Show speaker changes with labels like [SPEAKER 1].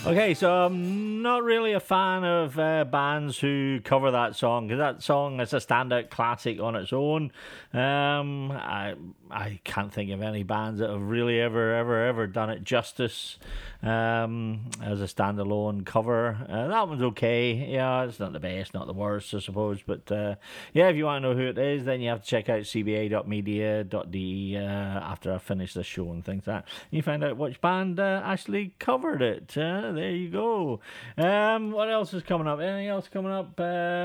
[SPEAKER 1] Okay, so I'm not really a fan of bands who cover that song, because that song is a standout classic on its own. I can't think of any bands that have really ever done it justice as a standalone cover. That one's okay. Yeah, it's not the best, not the worst, I suppose. But yeah, if you want to know who it is, then you have to check out cba.media.de after I finish this show and things like that. You find out which band actually covered it. There you go. What else is coming up? Anything else coming up?